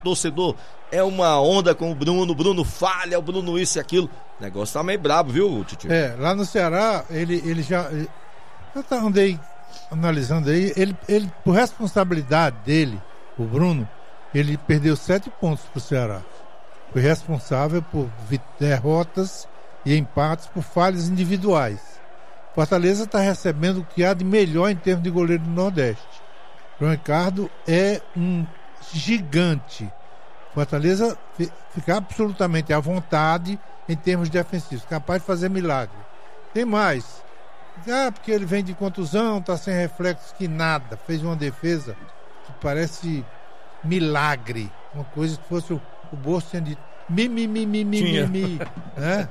torcedor é uma onda com o Bruno falha, o Bruno isso e aquilo. O negócio tá meio brabo, viu, Titio? Lá no Ceará, ele já... Eu andei analisando aí, ele, por responsabilidade dele, o Bruno, ele perdeu 7 pontos pro Ceará. Foi responsável por derrotas e empates por falhas individuais. Fortaleza está recebendo o que há de melhor em termos de goleiro do Nordeste. João Ricardo é um gigante. Fortaleza fica absolutamente à vontade em termos defensivos, capaz de fazer milagre. Tem mais. Porque ele vem de contusão, está sem reflexos que nada. Fez uma defesa que parece milagre. Uma coisa que fosse o Bolso tinha dito mi, né?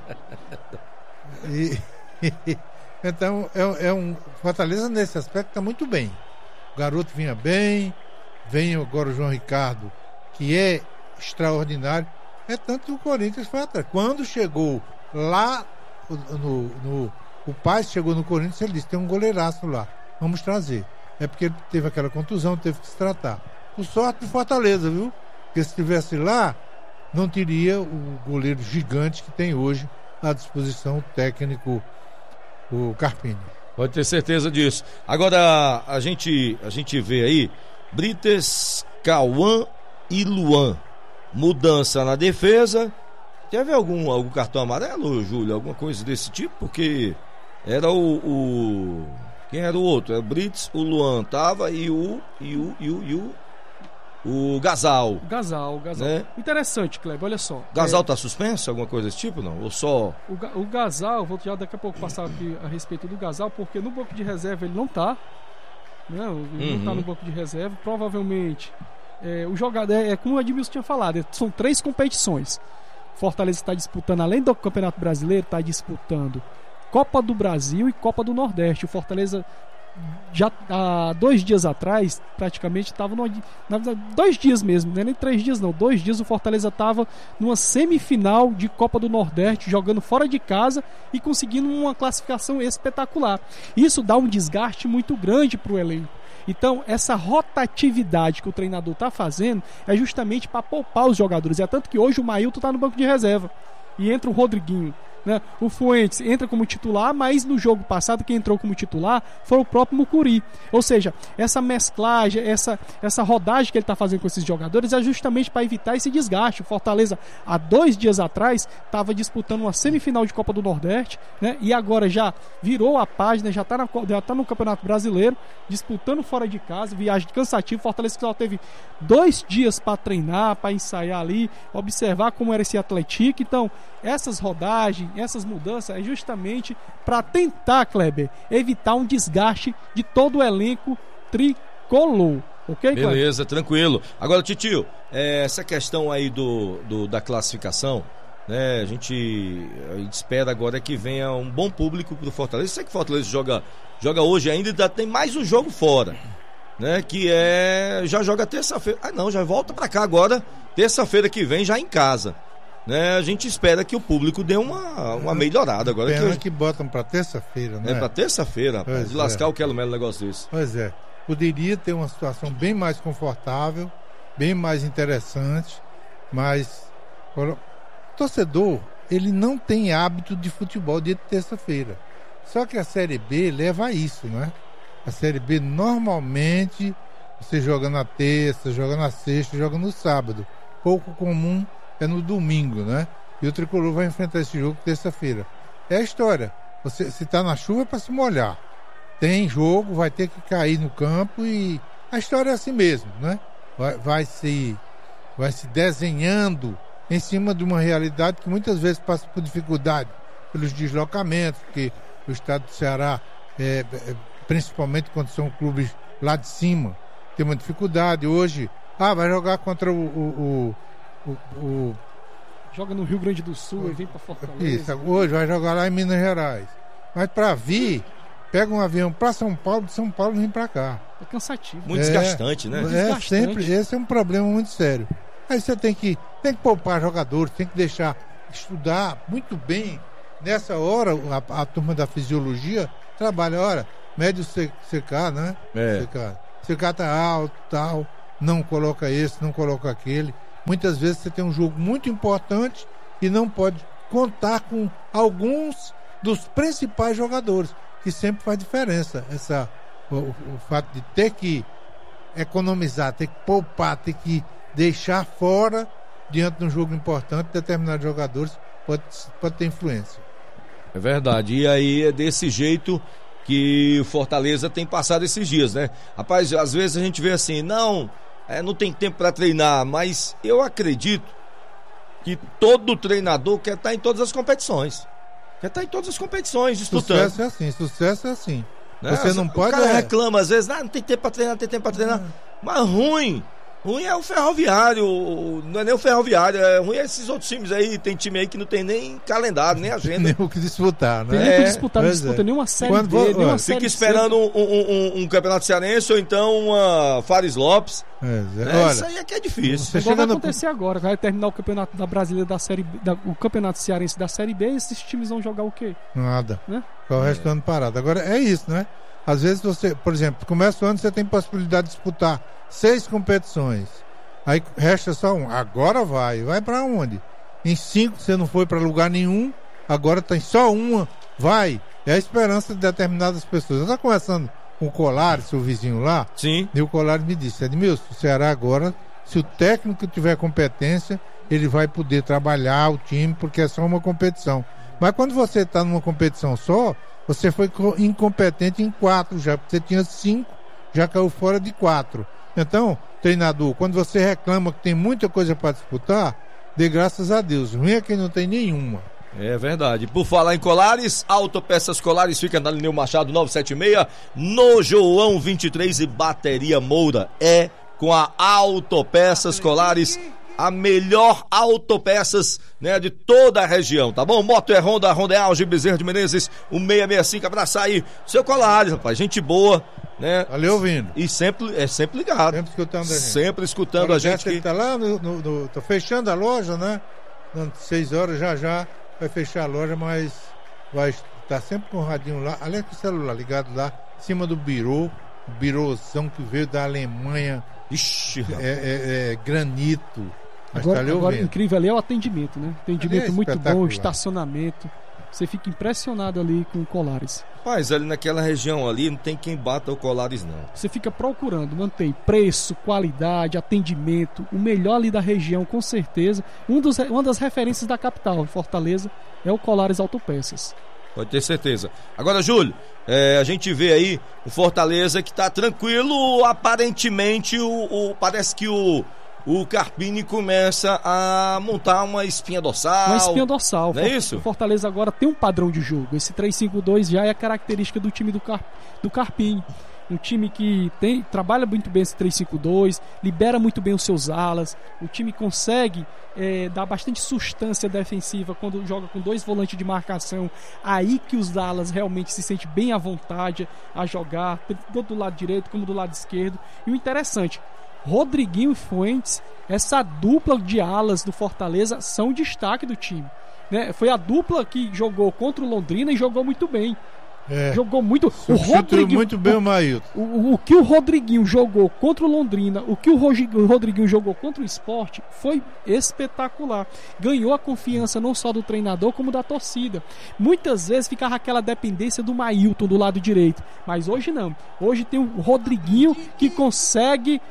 Então, Fortaleza nesse aspecto está muito bem. O garoto vinha bem, vem agora o João Ricardo, que é extraordinário. É tanto que o Corinthians foi atrás. Quando chegou lá, o Paz chegou no Corinthians, ele disse: tem um goleiraço lá, vamos trazer. É porque ele teve aquela contusão, teve que se tratar. Por sorte do Fortaleza, viu? Porque se estivesse lá, não teria o goleiro gigante que tem hoje à disposição o técnico, o Carpini. Pode ter certeza disso. Agora, a gente vê aí Brites, Cauã e Luan. Mudança na defesa. Teve algum cartão amarelo, Júlio? Alguma coisa desse tipo? Porque era quem era o outro? Era o Brites, o Luan tava e o Gasal. Gasal. Né? Interessante, Kleber, olha só. Gasal tá suspenso? Alguma coisa desse tipo, não? Ou só... O Gasal, vou já daqui a pouco passar aqui a respeito do Gasal, porque no banco de reserva ele não tá. Né? Ele não tá no banco de reserva. Provavelmente, o jogador, como o Edmilson tinha falado, são 3 competições. Fortaleza está disputando, além do Campeonato Brasileiro, está disputando Copa do Brasil e Copa do Nordeste. O Fortaleza... já há 2 dias atrás, praticamente estava 2 dias mesmo, não é nem 3 dias não, 2 dias o Fortaleza estava numa semifinal de Copa do Nordeste, jogando fora de casa e conseguindo uma classificação espetacular. Isso dá um desgaste muito grande para o elenco. Então, essa rotatividade que o treinador está fazendo é justamente para poupar os jogadores. É tanto que hoje o Mailton está no banco de reserva e entra o Rodriguinho. Né? O Fuentes entra como titular, mas no jogo passado quem entrou como titular foi o próprio Mucuri. Ou seja, essa mesclagem, essa rodagem que ele está fazendo com esses jogadores é justamente para evitar esse desgaste. O Fortaleza, há 2 dias atrás, estava disputando uma semifinal de Copa do Nordeste, né? E agora já virou a página, já está no Campeonato Brasileiro, disputando fora de casa, viagem cansativa. O Fortaleza só teve 2 dias para treinar, para ensaiar ali, observar como era esse Atlético. Então, essas rodagens, essas mudanças é justamente para tentar, Kleber, evitar um desgaste de todo o elenco tricolor, ok, Kleber? Beleza, tranquilo. Agora, Titio, essa questão aí da classificação, né, a gente espera agora que venha um bom público pro Fortaleza. Sei que o Fortaleza joga hoje ainda tem mais um jogo fora, né, que já joga terça-feira, já volta para cá agora, terça-feira que vem já em casa. Né, a gente espera que o público dê uma melhorada agora. Pena que botam pra terça-feira, né? Pra terça-feira, rapaz. De lascar o Quero Melo negócio desse. Pois é. Poderia ter uma situação bem mais confortável, bem mais interessante, mas o torcedor, ele não tem hábito de futebol dia de terça-feira. Só que a Série B leva a isso, né? A Série B normalmente você joga na terça, joga na sexta, joga no sábado. Pouco comum é no domingo, né? E o Tricolor vai enfrentar esse jogo terça-feira. É a história. Se tá na chuva é para se molhar. Tem jogo, vai ter que cair no campo e a história é assim mesmo, né? Vai se desenhando em cima de uma realidade que muitas vezes passa por dificuldade pelos deslocamentos, porque o estado do Ceará, principalmente quando são clubes lá de cima, tem uma dificuldade. Hoje, vai jogar contra joga no Rio Grande do Sul e vem para Fortaleza. Isso, hoje vai jogar lá em Minas Gerais. Mas para vir, pega um avião para São Paulo, de São Paulo vem para cá. É cansativo. Muito desgastante, né? Sempre, esse é um problema muito sério. Aí você tem que poupar jogadores, tem que deixar estudar muito bem. Nessa hora, a turma da fisiologia trabalha, médio CK, né? CK tá alto, tal, não coloca esse, não coloca aquele. muitas vezes você tem um jogo muito importante e não pode contar com alguns dos principais jogadores, que sempre faz diferença. O fato de ter que economizar, ter que poupar, ter que deixar fora, diante de um jogo importante, determinados jogadores pode ter influência. É verdade, e aí é desse jeito que o Fortaleza tem passado esses dias, né? Rapaz, às vezes a gente vê assim, não tem tempo para treinar, mas eu acredito que todo treinador quer estar em todas as competições. Disputando. Sucesso é assim. Né? Você não pode... O cara reclama às vezes, não tem tempo para treinar, Mas ruim é o Ferroviário, não é nem o Ferroviário, ruim é esses outros times aí, tem time aí que não tem nem calendário, nem agenda. Nem o que disputar, né? Tem nem o que disputar, não disputa nenhuma série B, nenhuma série Fica esperando um campeonato cearense ou então uma Fares Lopes. Olha, isso aí é que é difícil. Igual vai acontecer agora, vai terminar o campeonato da Brasileira da Série B, o campeonato cearense da Série B, e esses times vão jogar o quê? Nada. Né? Qual o resto do ano parado. Agora é isso, né? Às vezes você, por exemplo, começa o ano, você tem possibilidade de disputar 6 competições. Aí resta só um. Agora vai pra onde? Em 5 você não foi pra lugar nenhum, agora tem só uma. Vai. É a esperança de determinadas pessoas. Eu estava conversando com o Colares, seu vizinho lá. Sim. E o Colares me disse: Edmilson, o Ceará agora, se o técnico tiver competência, ele vai poder trabalhar o time, porque é só uma competição. Mas quando você está numa competição só, você foi incompetente em 4 já. Você tinha 5, já caiu fora de 4. Então, treinador, quando você reclama que tem muita coisa para disputar, dê graças a Deus. Ruim é quem não tem nenhuma. É verdade. Por falar em Colares, Autopeças Colares fica na Lineu Machado 976, no João 23 e Bateria Moura. É com a Autopeças Colares, a melhor autopeças, né, de toda a região, tá bom? Moto é Honda é Alge, Bezerra de Menezes, o 665, abraçar aí seu Colares, rapaz, gente boa, né? Valeu, ouvindo. E sempre ligado. Sempre escutando a gente. Sempre escutando a gente. Ele tá lá, tá fechando a loja, né? 6 horas já vai fechar a loja, mas vai estar sempre com o radinho lá, aliás, com o celular ligado lá, em cima do birôzão que veio da Alemanha. Ixi, granito. Agora incrível ali é o atendimento, né? Atendimento muito bom, estacionamento. Você fica impressionado ali com o Colares. Rapaz, ali naquela região ali não tem quem bata o Colares, não. Você fica procurando, mantém preço, qualidade, atendimento, o melhor ali da região, com certeza. Uma das referências da capital, Fortaleza, é o Colares Autopeças. Pode ter certeza. Agora, Júlio, a gente vê aí o Fortaleza que tá tranquilo, aparentemente parece que o Carpini começa a montar uma espinha dorsal. Uma espinha dorsal. Não é isso? O Fortaleza agora tem um padrão de jogo. Esse 3-5-2 já é a característica do time do Carpini. Um time que trabalha muito bem esse 3-5-2, libera muito bem os seus alas. O time consegue dar bastante sustância defensiva quando joga com 2 volantes de marcação. Aí que os alas realmente se sentem bem à vontade a jogar, tanto do lado direito como do lado esquerdo. E o interessante, Rodriguinho e Fuentes, essa dupla de alas do Fortaleza são o destaque do time, né? Foi a dupla que jogou contra o Londrina e jogou muito bem. Jogou muito. O Rodriguinho muito bem o Maílton. O que o Rodriguinho jogou contra o Londrina, o que o Rodriguinho jogou contra o Sport foi espetacular. Ganhou a confiança não só do treinador como da torcida. Muitas vezes ficava aquela dependência do Maílton do lado direito, mas hoje não. Hoje tem o Rodriguinho que consegue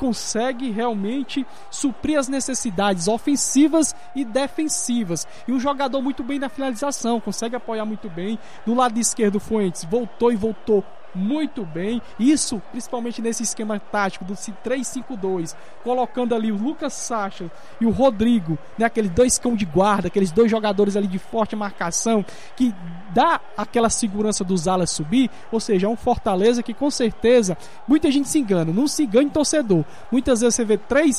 realmente suprir as necessidades ofensivas e defensivas. E um jogador muito bem na finalização, consegue apoiar muito bem. Do lado esquerdo, Fuentes voltou muito bem, isso principalmente nesse esquema tático do 3-5-2, colocando ali o Lucas Sacha e o Rodrigo, né, aqueles 2 cão de guarda, aqueles 2 jogadores ali de forte marcação, que dá aquela segurança dos alas subir. Ou seja, é um Fortaleza que com certeza, muita gente se engana, não se engane torcedor, muitas vezes você vê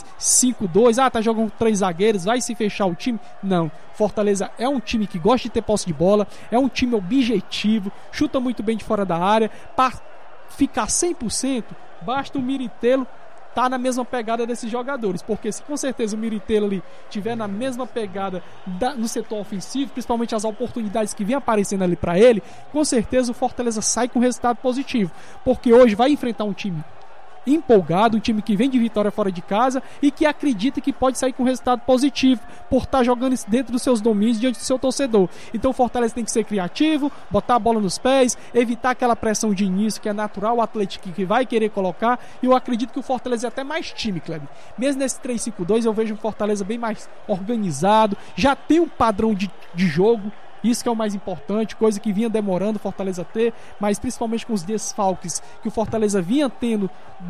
3-5-2, tá jogando 3 zagueiros, vai se fechar o time. Não, Fortaleza é um time que gosta de ter posse de bola, é um time objetivo, chuta muito bem de fora da área. Para ficar 100%, basta o Miritelo estar na mesma pegada desses jogadores, porque se com certeza o Miritelo ali tiver na mesma pegada no setor ofensivo, principalmente as oportunidades que vem aparecendo ali para ele, com certeza o Fortaleza sai com resultado positivo, porque hoje vai enfrentar um time empolgado, um time que vem de vitória fora de casa e que acredita que pode sair com resultado positivo por estar jogando isso dentro dos seus domínios diante do seu torcedor. Então o Fortaleza tem que ser criativo, botar a bola nos pés, evitar aquela pressão de início que é natural, o Atlético que vai querer colocar, e eu acredito que o Fortaleza é até mais time, Kleber. Mesmo nesse 3-5-2 eu vejo o Fortaleza bem mais organizado, já tem um padrão de jogo. Isso que é o mais importante, coisa que vinha demorando o Fortaleza ter, mas principalmente com os desfalques que o Fortaleza vinha tendo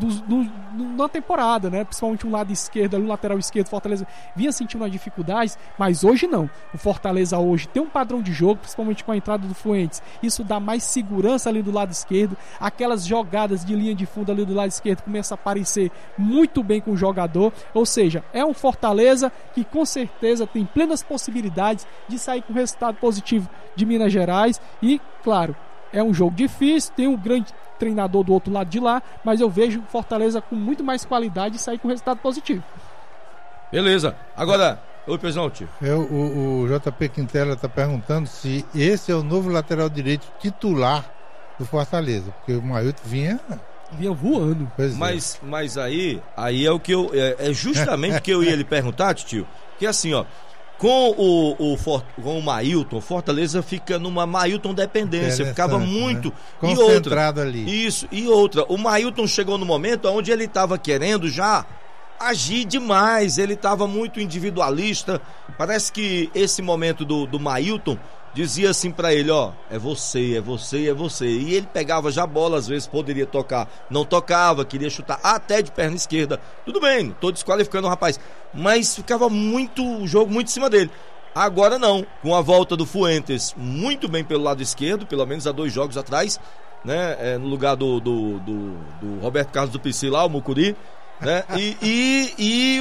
na temporada, né? Principalmente um lado esquerdo, ali, o lateral esquerdo, o Fortaleza vinha sentindo as dificuldades, mas hoje não. O Fortaleza hoje tem um padrão de jogo, principalmente com a entrada do Fuentes. Isso dá mais segurança ali do lado esquerdo. Aquelas jogadas de linha de fundo ali do lado esquerdo começam a aparecer muito bem com o jogador. Ou seja, é um Fortaleza que com certeza tem plenas possibilidades de sair com resultado positivo de Minas Gerais. E, claro, é um jogo difícil, tem um grande treinador do outro lado de lá, mas eu vejo Fortaleza com muito mais qualidade e sair com resultado positivo. Beleza. Agora, oi, presidente. O JP Quintela está perguntando se esse é o novo lateral direito titular do Fortaleza, porque o Mailton vinha voando. Mas aí é o que eu é justamente o que eu ia lhe perguntar, tio, que assim, ó, com o Mailton, Fortaleza fica numa Mailton dependência, ficava muito, né? Concentrado ali. Isso, e outra, o Mailton chegou no momento onde ele estava querendo já agir demais, ele estava muito individualista. Parece que esse momento do Mailton dizia assim pra ele, ó, é você. E ele pegava já a bola, às vezes poderia tocar, não tocava, queria chutar até de perna esquerda. Tudo bem, tô desqualificando o rapaz, mas ficava o jogo muito em cima dele. Agora não, com a volta do Fuentes muito bem pelo lado esquerdo, pelo menos há 2 jogos atrás, né, no lugar do Roberto Carlos do Pici lá, o Mucuri, né, e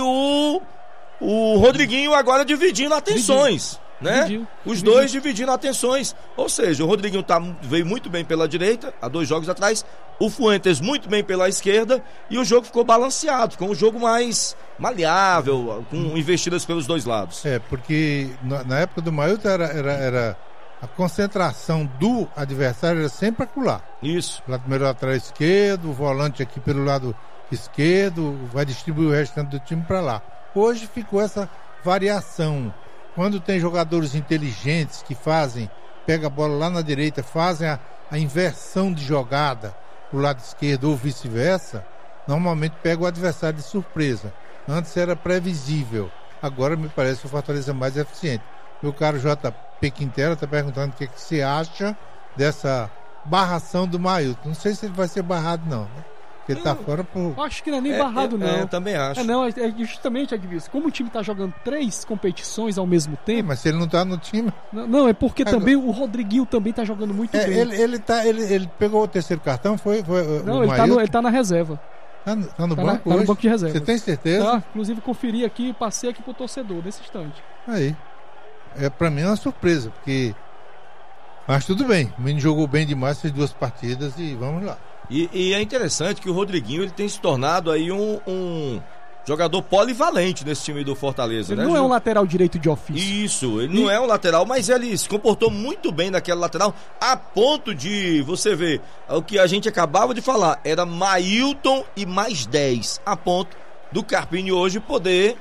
o Rodriguinho agora dividindo atenções. Né? Os dois dividindo atenções. Ou seja, o Rodriguinho veio muito bem pela direita, há 2 jogos atrás, o Fuentes muito bem pela esquerda, e o jogo ficou balanceado, ficou um jogo mais maleável, com investidas pelos 2 lados. Porque na época do Mailton era a concentração do adversário era sempre acolá. Isso. Primeiro lateral esquerdo, o volante aqui pelo lado esquerdo, vai distribuir o restante do time para lá. Hoje ficou essa variação. Quando tem jogadores inteligentes que pega a bola lá na direita, fazem a inversão de jogada pro lado esquerdo ou vice-versa, normalmente pega o adversário de surpresa. Antes era previsível, agora me parece que o Fortaleza é mais eficiente. Meu caro JP Quintela está perguntando o que você acha dessa barração do Mailton. Não sei se ele vai ser barrado não, né? Porque ele tá fora por... Acho que não é nem barrado, não. Eu também acho. É justamente, Edvilson, como o time tá jogando 3 competições ao mesmo tempo... mas se ele não tá no time... Não, é porque também o Rodriguinho também tá jogando muito bem. Ele pegou o 3º cartão, foi não, ele tá na reserva. Tá no banco hoje? Tá no banco de reserva. Você tem certeza? Tá, inclusive conferi aqui, passei aqui pro torcedor, nesse instante. Aí. Pra mim é uma surpresa, porque... Mas tudo bem, o menino jogou bem demais essas 2 partidas e vamos lá. E é interessante que o Rodriguinho ele tem se tornado aí um jogador polivalente nesse time do Fortaleza. Ele não é um lateral direito de ofício. Isso, ele não é um lateral, mas ele se comportou muito bem naquela lateral, a ponto de, você ver, o que a gente acabava de falar, era Mailton e mais 10, a ponto do Carpini hoje poder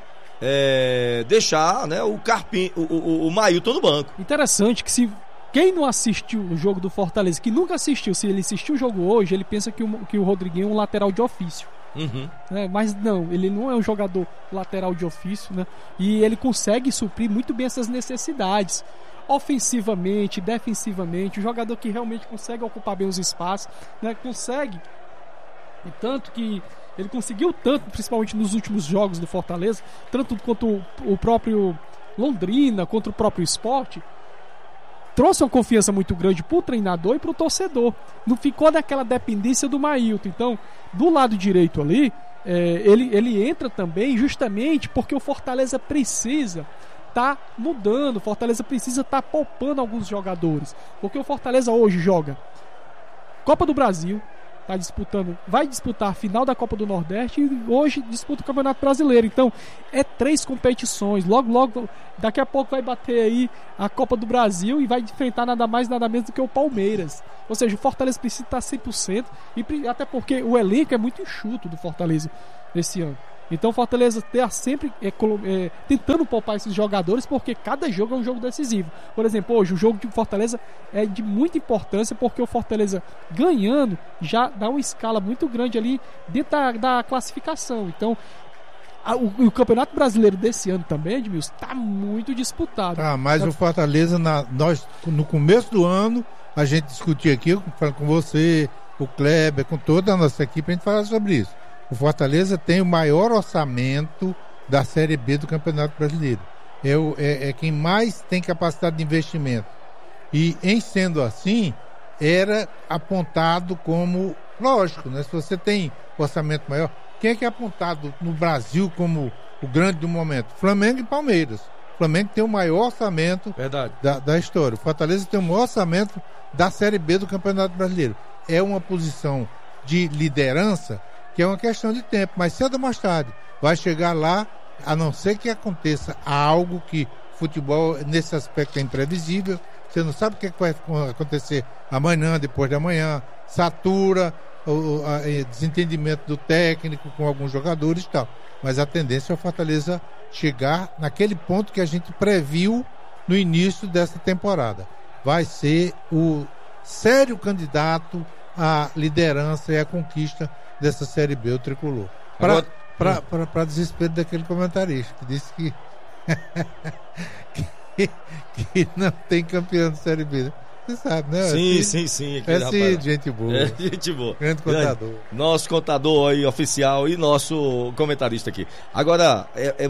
deixar, né, o Mailton no banco. Interessante que quem não assistiu o jogo do Fortaleza, que nunca assistiu, se ele assistiu o jogo hoje, ele pensa que o Rodriguinho é um lateral de ofício. Uhum. Mas não, ele não é um jogador lateral de ofício, né? E ele consegue suprir muito bem essas necessidades. Ofensivamente, defensivamente, um jogador que realmente consegue ocupar bem os espaços, né? Consegue. E tanto que ele conseguiu tanto, principalmente nos últimos jogos do Fortaleza, tanto quanto o próprio Londrina, contra o próprio Sport, trouxe uma confiança muito grande pro treinador e pro torcedor. Não ficou daquela dependência do Mailton. Então, do lado direito ali, ele entra também justamente porque o Fortaleza precisa tá mudando, o Fortaleza precisa tá poupando alguns jogadores. Porque o Fortaleza hoje joga Copa do Brasil, vai disputar a final da Copa do Nordeste e hoje disputa o Campeonato Brasileiro. Então, é 3 competições. Logo, daqui a pouco vai bater aí a Copa do Brasil e vai enfrentar nada mais, nada menos do que o Palmeiras. Ou seja, o Fortaleza precisa estar 100%, e até porque o elenco é muito enxuto do Fortaleza esse ano. Então o Fortaleza está sempre tentando poupar esses jogadores, porque cada jogo é um jogo decisivo. Por exemplo, hoje o jogo de Fortaleza é de muita importância, porque o Fortaleza ganhando já dá uma escala muito grande ali dentro da classificação. Então o Campeonato Brasileiro desse ano também, Edmilson, está muito disputado. Mas o Fortaleza, nós no começo do ano, a gente discutia aqui, falando com você, o Kleber, com toda a nossa equipe, a gente falava sobre isso. O Fortaleza tem o maior orçamento da Série B do Campeonato Brasileiro. É quem mais tem capacidade de investimento. E, em sendo assim, era apontado como, lógico, né? Se você tem orçamento maior, quem é que é apontado no Brasil como o grande do momento? Flamengo e Palmeiras. O Flamengo tem o maior orçamento da história. O Fortaleza tem o maior orçamento da Série B do Campeonato Brasileiro. É uma posição de liderança que é uma questão de tempo, mas cedo ou mais tarde vai chegar lá, a não ser que aconteça algo que futebol nesse aspecto é imprevisível. Você não sabe o que vai acontecer amanhã, depois de amanhã, satura, desentendimento do técnico com alguns jogadores e tal. Mas a tendência é o Fortaleza chegar naquele ponto que a gente previu no início dessa temporada. Vai ser o sério candidato à liderança e à conquista dessa Série B, o Tricolor. Para desespero daquele comentarista que disse que não tem campeão de Série B. Você sabe, né? Sim. Gente boa. Gente boa. Grande contador. Nosso contador aí, oficial, e nosso comentarista aqui. Agora,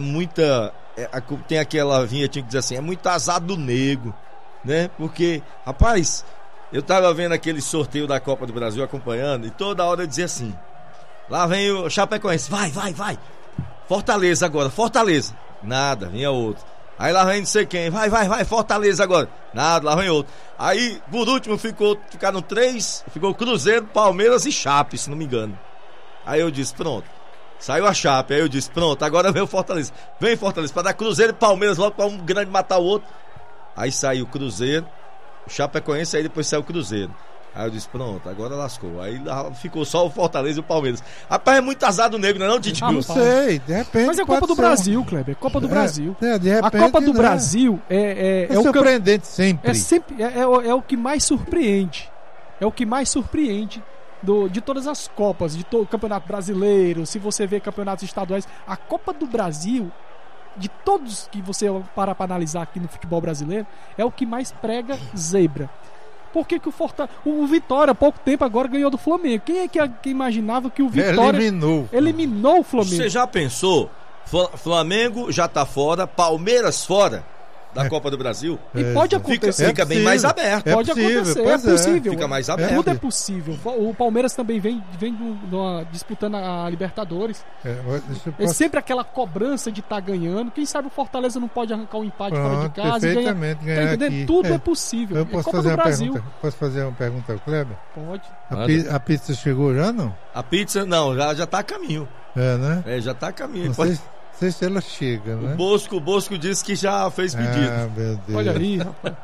tem aquela vinhetinha que diz assim, é muito azar do nego, né? Porque, rapaz, eu tava vendo aquele sorteio da Copa do Brasil, acompanhando, e toda hora eu dizia assim, lá vem o Chapecoense, vai. Fortaleza agora, Fortaleza. Nada, vinha outro. Aí lá vem não sei quem, vai, Fortaleza agora. Nada, lá vem outro. Aí, por último, ficaram 3, ficou Cruzeiro, Palmeiras e Chape, se não me engano. Aí eu disse, pronto. Saiu a Chape, aí eu disse, pronto, agora vem o Fortaleza. Vem Fortaleza, pra dar Cruzeiro e Palmeiras logo pra um grande matar o outro. Aí saiu o Cruzeiro, o Chapecoense, aí depois saiu o Cruzeiro. Aí eu disse, pronto, agora lascou. Aí ficou só o Fortaleza e o Palmeiras. Rapaz, é muito azar do negro, não é não, Tite? Não sei, de repente. Mas é Copa do Brasil, Kleber, Copa do Brasil. De repente, a Copa do Brasil é surpreendente sempre. É o que mais surpreende. É o que mais surpreende de todas as Copas, de todo o Campeonato Brasileiro, se você vê campeonatos estaduais. A Copa do Brasil, de todos que você para analisar aqui no futebol brasileiro, é o que mais prega zebra. Por que o Vitória, há pouco tempo agora, ganhou do Flamengo? Quem é que imaginava que o Vitória eliminou o Flamengo? Você já pensou? Flamengo já tá fora, Palmeiras fora da Copa do Brasil. E pode acontecer. Fica bem mais aberto. Pode acontecer, é possível. Fica mais aberto. Tudo é possível. O Palmeiras também vem disputando a Libertadores. É sempre aquela cobrança de estar ganhando. Quem sabe o Fortaleza não pode arrancar um empate fora de casa e ganhar. Tá entendendo? Tudo é possível. Eu posso fazer uma pergunta? Posso fazer uma pergunta ao Kleber? Pode. A pizza chegou já, não? A pizza, não, já tá a caminho. Né? Já tá a caminho. Não sei se ela chega, né? O Bosco disse que já fez pedido. Meu Deus. Olha aí, rapaz.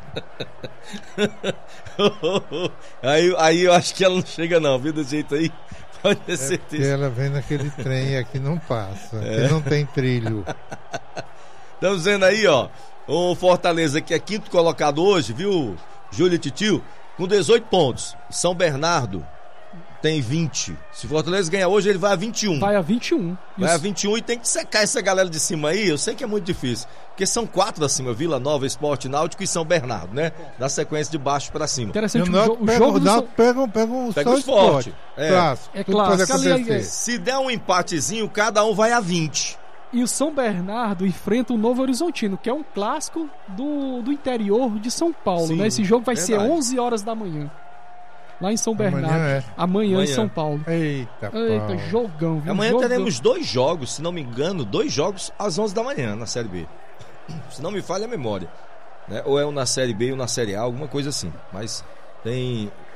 aí eu acho que ela não chega não, viu, do jeito aí. Pode ter certeza. Ela vem naquele trem aqui, não passa. Que não tem trilho. Estamos vendo aí, ó, o Fortaleza, que é 5º colocado hoje, viu, Júlio e Titio, com 18 pontos. São Bernardo tem 20. Se o Fortaleza ganhar hoje, ele vai a 21. Vai a 21. Vai a 21 e tem que secar essa galera de cima aí. Eu sei que é muito difícil. Porque são 4 acima: Vila Nova, Sport Náutico e São Bernardo, né? Da sequência de baixo pra cima. Interessante. Pega o Sport. É clássico. Se der um empatezinho, cada um vai a 20. E o São Bernardo enfrenta o Novo Horizontino, que é um clássico do interior de São Paulo. Sim, né? Esse jogo vai ser 11 horas da manhã. Lá em São Bernardo. Amanhã em São Paulo. Eita, jogão. Viu? Amanhã teremos 2 jogos, se não me engano, 2 jogos às 11 da manhã na Série B. Se não me falha a memória, né? Ou é um na Série B ou na Série A, alguma coisa assim. Mas tem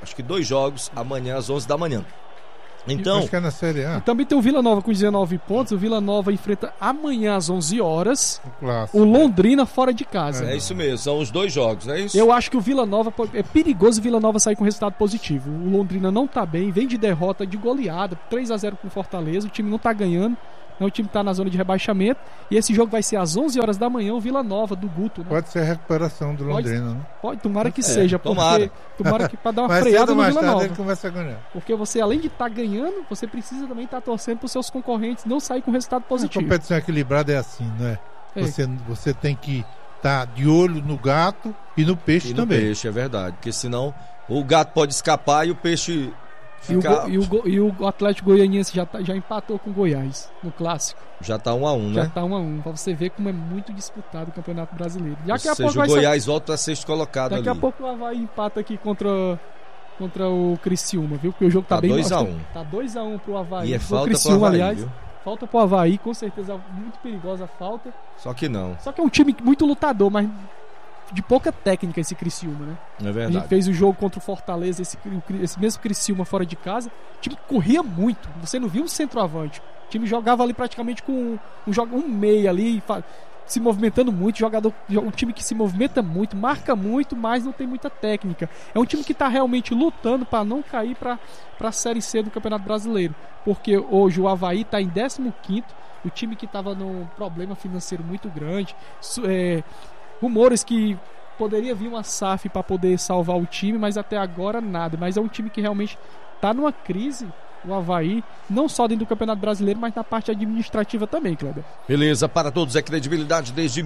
acho que 2 jogos amanhã às 11 da manhã. Então, acho que é na Série A. E também tem o Vila Nova com 19 pontos. O Vila Nova enfrenta amanhã às 11 horas Clássico. o Londrina fora de casa. é isso mesmo, são os 2 jogos, não é isso? Eu acho que o Vila Nova, é perigoso o Vila Nova sair com resultado positivo. O Londrina não tá bem, vem de derrota, de goleada, 3-0 com o Fortaleza, o time não tá ganhando, o time tá na zona de rebaixamento, e esse jogo vai ser às 11 horas da manhã, o Vila Nova, do Guto, né? Pode ser a recuperação do Londrina, né? Pode, tomara que seja, porque tomara. tomara que pra dar uma Mas freada cedo no mais Vila tarde Nova. ele começa a ganhar. Porque você, além de estar ganhando, você precisa também estar torcendo para os seus concorrentes não sair com resultado A positivo. competição equilibrada é assim, né? É. Você tem que estar de olho no gato e no peixe E no também. peixe, é verdade, porque senão o gato pode escapar e o peixe E o, ficar... e o Atlético Goianiense já empatou com o Goiás no clássico. Já tá 1-1, Já né? tá 1-1. Pra você ver como é muito disputado o Campeonato Brasileiro. Ou seja, o Goiás volta a sexto colocado daqui ali. a pouco o Avaí empata aqui contra o Criciúma, viu? Porque o jogo tá, Tá bem... 2-1. Tá 2-1 pro Avaí. E é Pro falta pro Criciúma, Avaí, aliás. viu? Falta pro Avaí, com certeza muito perigosa a falta. Só que não, Só que é um time muito lutador, mas de pouca técnica esse Criciúma, né? é A gente verdade. fez o jogo contra o Fortaleza, esse mesmo Criciúma fora de casa. O time corria muito. Você não viu um centroavante. O time jogava ali praticamente com um meia ali, se movimentando muito. Um time que se movimenta muito, marca muito, mas não tem muita técnica. É um time que está realmente lutando para não cair para a Série C do Campeonato Brasileiro. Porque hoje o Avaí está em 15º. O time que estava num problema financeiro muito grande. Rumores que poderia vir uma SAF para poder salvar o time, mas até agora nada. Mas é um time que realmente está numa crise, o Avaí, não só dentro do Campeonato Brasileiro, mas na parte administrativa também, Kleber. Beleza, para todos é credibilidade desde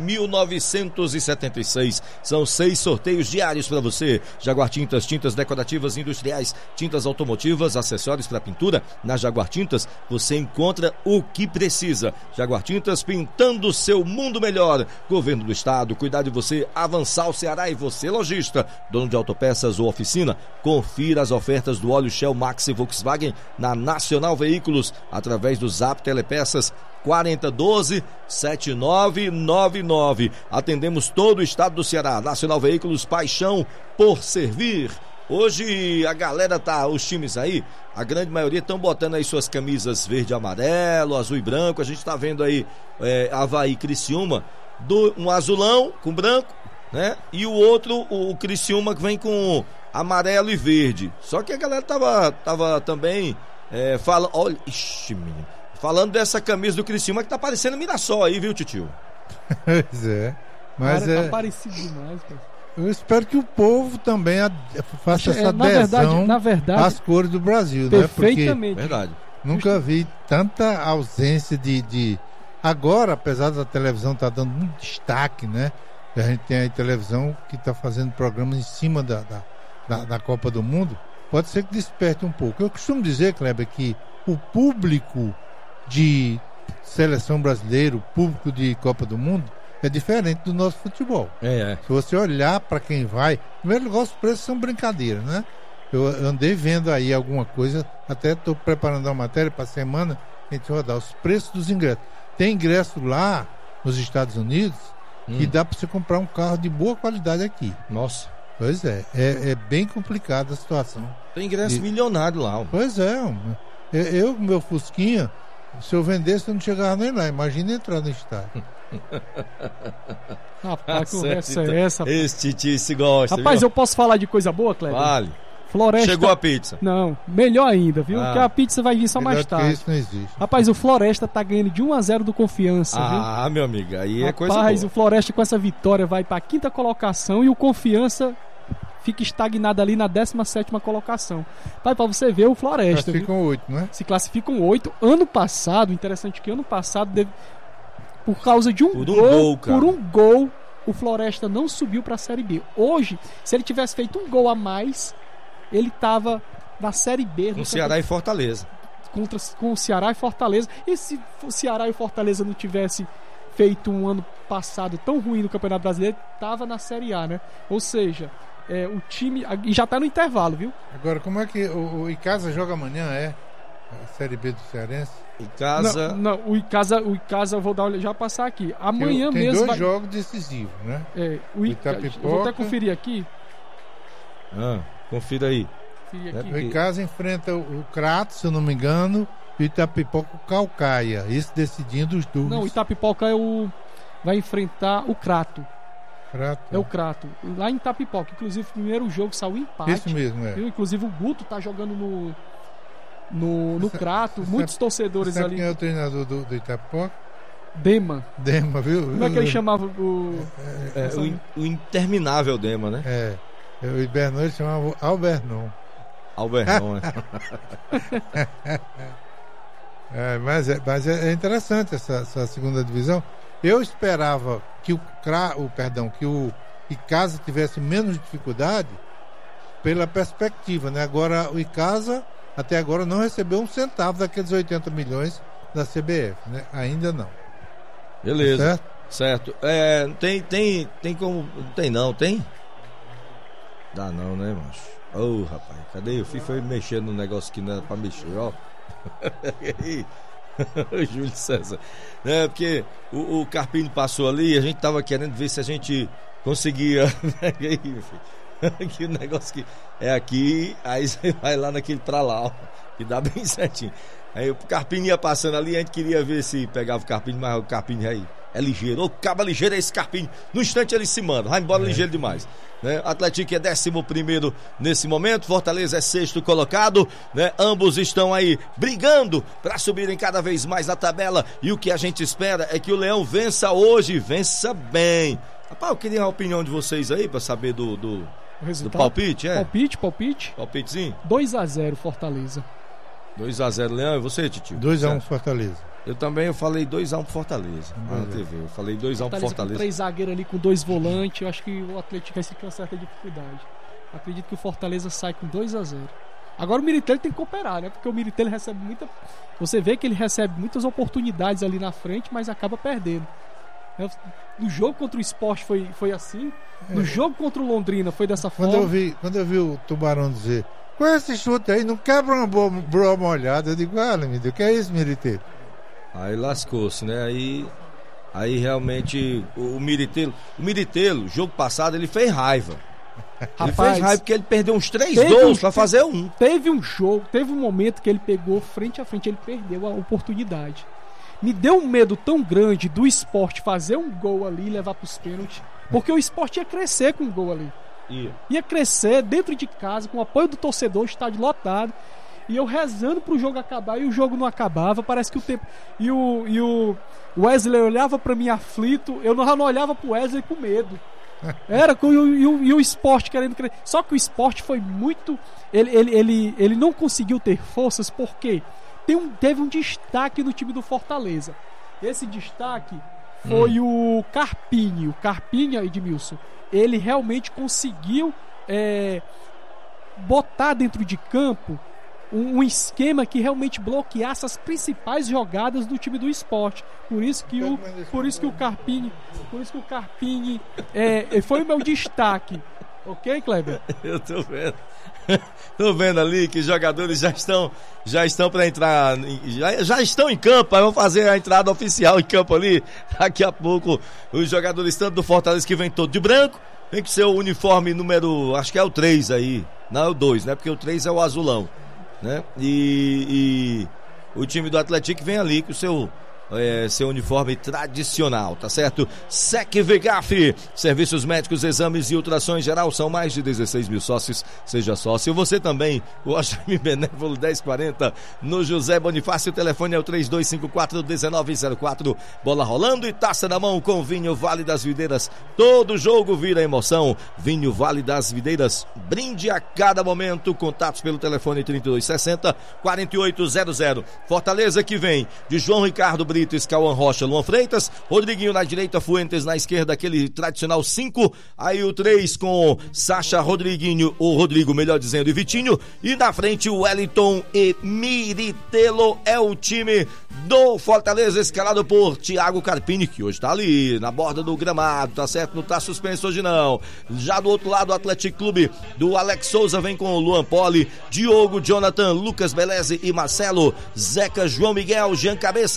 1976. São 6 sorteios diários para você. Jaguar Tintas, tintas decorativas industriais, tintas automotivas, acessórios para pintura. Na Jaguar Tintas você encontra o que precisa. Jaguar Tintas, pintando seu mundo melhor. Governo do Estado, cuidar de você, avançar o Ceará. E você, lojista, dono de autopeças ou oficina, confira as ofertas do óleo Shell Max e Volkswagen na Nacional Veículos, através do Zap Telepeças 4012-7999. Atendemos todo o estado do Ceará. Nacional Veículos, paixão por servir. Hoje a galera os times aí, a grande maioria estão botando aí suas camisas verde e amarelo, azul e branco. A gente tá vendo aí Avaí, Criciúma, um azulão com branco, né? E o outro, o Criciúma, que vem com amarelo e verde. Só que a galera tava também falando, olha, menino, falando dessa camisa do Criciúma que tá parecendo Mirassol aí, viu, titio? Pois é. Mas Cara, tá parecido demais, cara. Eu espero que o povo também faça essa adesão na verdade, às cores do Brasil, perfeitamente. né? Verdade. Porque nunca vi tanta ausência de... Agora, apesar da televisão estar dando muito destaque, né? A gente tem aí televisão que está fazendo programas em cima da Copa do Mundo. Pode ser que desperte um pouco. Eu costumo dizer, Kleber, que o público de seleção brasileira, o público de Copa do Mundo, é diferente do nosso futebol. Se você olhar para quem vai, em primeiro lugar, os preços são brincadeira, né? Eu andei vendo aí alguma coisa, até estou preparando uma matéria para a semana, a gente rodar os preços dos ingressos. Tem ingresso lá nos Estados Unidos que dá para você comprar um carro de boa qualidade aqui. Nossa. Pois é bem complicada a situação. Tem ingresso milionário lá. Pois é, meu Fusquinha, se eu vendesse eu não chegava nem lá, imagina entrar no estádio. Rapaz, conversa é essa? Esse titio se gosta. Rapaz, viu? eu posso falar de coisa boa, Kleber? Vale. Floresta. Chegou a pizza. Não, melhor ainda, viu? Porque a pizza vai vir só mais tarde. Isso não existe. Rapaz, o Floresta tá ganhando de 1-0 do Confiança, viu? Meu amigo, aí é coisa Rapaz, boa. o Floresta com essa vitória vai pra 5ª colocação e o Confiança fica estagnado ali na 17ª colocação. Pai, pra você ver o Floresta. Classificam 8, né? Se classificam 8. Ano passado, interessante que ano passado, por causa de um gol, o Floresta não subiu pra Série B. Hoje, se ele tivesse feito um gol a mais, ele tava na Série B. Com o Ceará e Fortaleza. Com o Ceará e Fortaleza. E se o Ceará e Fortaleza não tivesse feito um ano passado tão ruim no Campeonato Brasileiro, tava na Série A, né? Ou seja, o time... E já tá no intervalo, viu? Agora, como é que o Icasa joga amanhã, a Série B do Cearense? Icasa... Não, o Icasa eu vou já passar aqui. Amanhã tem mesmo... Tem 2 jogos decisivos, né? O Itapipoca... Eu vou até conferir aqui. Confira aí. conferir aqui. O Icasa enfrenta o Crato, se eu não me engano, e o Itapipoca o Calcaia. Isso decidindo os dúvidas. Não, o Itapipoca vai enfrentar o Crato. É o Crato. Lá em Itapipoca. Inclusive, o primeiro jogo saiu empate. Isso mesmo, é. Inclusive, o Guto tá jogando no Crato. Muitos torcedores sabe ali. Quem é o treinador do Itapipoca? Dema, viu? Como é que ele chamava o interminável Dema, né? O Ibernon ele chamava Albernon. Albernon, mas é interessante essa segunda divisão. Eu esperava que o Icasa tivesse menos dificuldade pela perspectiva, né? Agora o Icasa até agora não recebeu um centavo daqueles 80 milhões da CBF, né? Ainda não. Beleza. Certo. Tem como. Não tem não, tem? Dá não, né, macho? Ô, rapaz, cadê? Eu fui mexendo no negócio que não era pra mexer, ó. Júlio César. Porque o Carpini passou ali e a gente tava querendo ver se a gente conseguia. Que o negócio que é aqui, aí você vai lá naquele pra lá, ó, que dá bem certinho. Aí o Carpini ia passando ali, a gente queria ver se pegava o Carpini, mas o Carpini aí é ligeiro. Ô, caba ligeiro é esse Carpini. No instante ele se manda, vai embora ligeiro demais. Né? Atlético é 11º nesse momento, Fortaleza é 6º colocado, né? Ambos estão aí brigando para subirem cada vez mais na tabela. E o que a gente espera é que o Leão vença hoje, vença bem. Rapaz, eu queria a opinião de vocês aí para saber do palpite, Palpitezinho? 2-0 Fortaleza. 2-0 Leão, e você, Titio? 2-1 Fortaleza. Eu falei 2-1 pro Fortaleza na TV. Eu falei 2-1 pro Fortaleza. Com 3 zagueiros ali, com 2 volantes. Eu acho que o Atlético vai ficar com certa dificuldade. Acredito que o Fortaleza sai com 2-0. Agora o Militello tem que cooperar, né? Porque o Militello recebe muita. Você vê que ele recebe muitas oportunidades ali na frente, mas acaba perdendo. No jogo contra o Sport foi assim. No jogo contra o Londrina foi dessa forma. Quando eu vi o Tubarão dizer: com esse chute aí, não quebra uma boa molhada. Eu digo: meu Deus, o que é isso, Militello? Aí lascou-se, né? Aí realmente o Militello, jogo passado, ele fez raiva. Ele fez raiva porque ele perdeu uns 3 gols pra fazer um. Teve um momento que ele pegou frente a frente, ele perdeu a oportunidade. Me deu um medo tão grande do Sport fazer um gol ali e levar pros pênaltis, porque o Sport ia crescer com um gol ali. Ia crescer dentro de casa, com o apoio do torcedor, estádio lotado. E eu rezando pro jogo acabar, e o jogo não acabava. Parece que o tempo. E o Wesley olhava pra mim aflito, eu não olhava pro Wesley com medo. E o Sport querendo crescer. Só que o Sport foi muito. Ele não conseguiu ter forças porque teve um destaque no time do Fortaleza. Esse destaque foi o Carpini. O Carpini, Edmilson, ele realmente conseguiu botar dentro de campo um esquema que realmente bloqueasse as principais jogadas do time do Sport. Por isso que o Carpini foi o meu destaque. Ok, Kleber? Eu tô vendo. Tô vendo ali que os jogadores já estão para entrar, já estão em campo. Aí vão fazer a entrada oficial em campo ali. Daqui a pouco os jogadores tanto do Fortaleza, que vem todo de branco, tem que ser o uniforme número, acho que é o 3 aí. Não, é o 2, né? Porque o 3 é o azulão, né? E o time do Atlético vem ali com o seu uniforme tradicional, tá certo? SEC Vegaf, serviços médicos, exames e ultrassom em geral, são mais de 16 mil sócios. Seja sócio você também. O Oxami Benévolo 1040 no José Bonifácio, o telefone é o 3254-1904. Bola rolando e taça na mão com Vinho Vale das Videiras. Todo jogo vira emoção. Vinho Vale das Videiras, brinde a cada momento. Contatos pelo telefone 3260-4800. Fortaleza que vem de João Ricardo Brito, Cauã Rocha, Luan Freitas, Rodriguinho na direita, Fuentes na esquerda, aquele tradicional 5, aí o 3 com Sacha, Rodriguinho, ou Rodrigo, melhor dizendo, e Vitinho, e na frente o Wellington e Militello. É o time do Fortaleza, escalado por Thiago Carpini, que hoje tá ali na borda do gramado, tá certo? Não tá suspenso hoje não. Já do outro lado, o Atlético Clube do Alex Souza vem com o Luan Poli, Diogo, Jonathan, Lucas Beleze e Marcelo, Zeca, João Miguel, Jean Cabeças,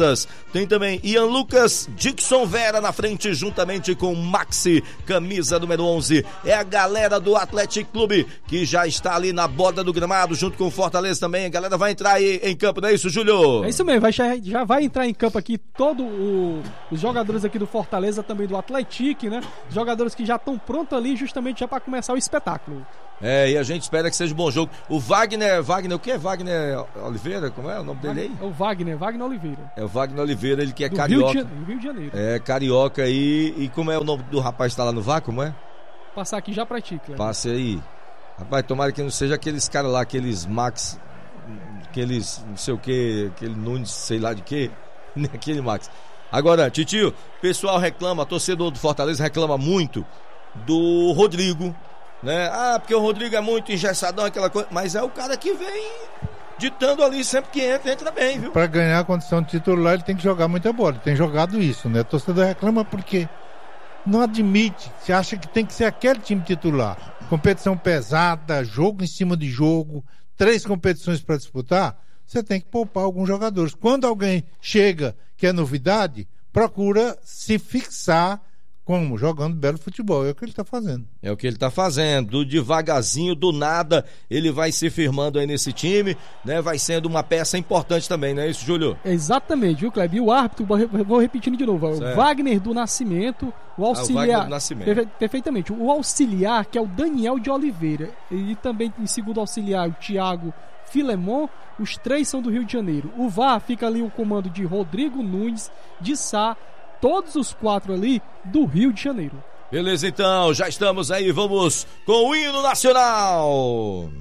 Tem também Ian Lucas, Dixon Vera na frente, juntamente com Maxi, camisa número 11. É a galera do Atlético Clube, que já está ali na borda do gramado, junto com o Fortaleza também. A galera vai entrar aí em campo, não é isso, Júlio? É isso mesmo, já vai entrar em campo aqui os jogadores aqui do Fortaleza, também do Atlético, né? Os jogadores que já estão prontos ali, justamente já para começar o espetáculo. E a gente espera que seja um bom jogo. O Wagner, o que é Wagner Oliveira? Como é o nome dele aí? É o Wagner Oliveira. É o Wagner Oliveira, ele que é do carioca. Rio de Janeiro. É, carioca aí. E como é o nome do rapaz que tá lá no VAR, como é? Passar aqui já pra ti, Cleber. Passe aí. Rapaz, tomara que não seja aqueles caras lá, aqueles Max, aqueles não sei o que, aquele Nunes, sei lá de que, aquele Max. Agora, Titio, o pessoal reclama, torcedor do Fortaleza reclama muito do Rodrigo, né? Porque o Rodrigo é muito engessadão, aquela coisa, mas é o cara que vem ditando ali, sempre que entra bem, viu? Para ganhar a condição de titular, ele tem que jogar muita bola, ele tem jogado isso, né? O torcedor reclama porque não admite, se acha que tem que ser aquele time titular. Competição pesada, jogo em cima de jogo, 3 competições para disputar, você tem que poupar alguns jogadores. Quando alguém chega que é novidade, procura se fixar como? Jogando belo futebol, é o que ele está fazendo. É o que ele está fazendo, devagarzinho, do nada, ele vai se firmando aí nesse time, né? Vai sendo uma peça importante também, não é isso, Júlio? Exatamente, viu, Cleber? E o árbitro, vou repetindo de novo, o Wagner do Nascimento, o auxiliar... o Wagner do Nascimento. Perfeitamente. O auxiliar, que é o Daniel de Oliveira, e também em segundo auxiliar, o Thiago Filemon, os 3 são do Rio de Janeiro. O VAR fica ali o comando de Rodrigo Nunes, de Sá, todos os 4 ali do Rio de Janeiro. Beleza, então, já estamos aí, vamos com o hino nacional.